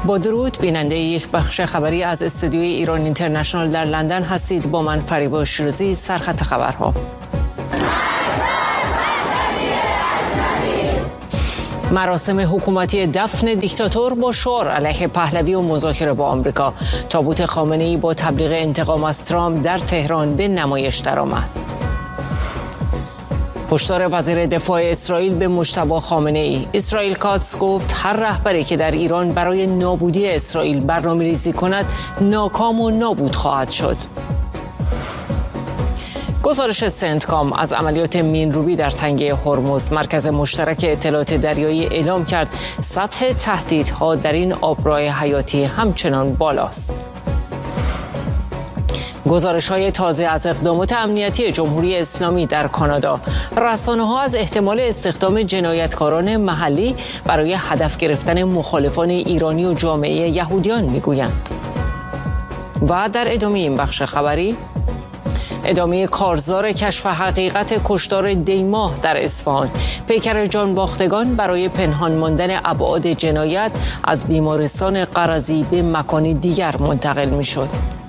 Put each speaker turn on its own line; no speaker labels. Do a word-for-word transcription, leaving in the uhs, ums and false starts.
با درود، بیننده یک بخش خبری از استودیوی ایران اینترنشنال در لندن هستید. با من فریبا شیرازی. سرخط خبرها: مراسم حکومتی دفن دیکتاتور با شعار علیه پهلوی و مذاکره با آمریکا. تابوت خامنه‌ای با تبلیغ انتقام از ترامپ در تهران به نمایش درآمد. هشدار وزیر دفاع اسرائیل به مجتبی خامنه‌ای. اسرائیل کاتس گفت هر رهبری که در ایران برای نابودی اسرائیل برنامه‌ریزی کند ناکام و نابود خواهد شد. گزارش سنتکام از عملیات مین‌روبی در تنگه هرمز. مرکز مشترک اطلاعات دریایی اعلام کرد سطح تهدیدها در این آبراه حیاتی همچنان بالاست. گزارش‌های تازه از اقدامات امنیتی جمهوری اسلامی در کانادا. رسانه‌ها از احتمال استخدام جنایتکاران محلی برای هدف گرفتن مخالفان ایرانی و جامعه یهودیان می‌گویند. و در ادامه این بخش خبری، ادامه کارزار کشف حقیقت کشتار دیماه در اصفهان. پیکر جانباختگان برای پنهان ماندن ابعاد جنایت از بیمارستان قرضی به مکان دیگر منتقل می‌شد.